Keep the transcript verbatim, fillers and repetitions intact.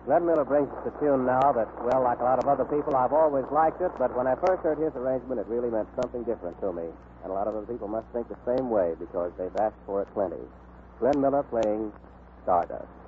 Glenn Miller brings us a tune now that, well, like a lot of other people, I've always liked it, but when I first heard his arrangement, it really meant something different to me. And a lot of other people must think the same way because they've asked for it plenty. Glenn Miller playing Stardust.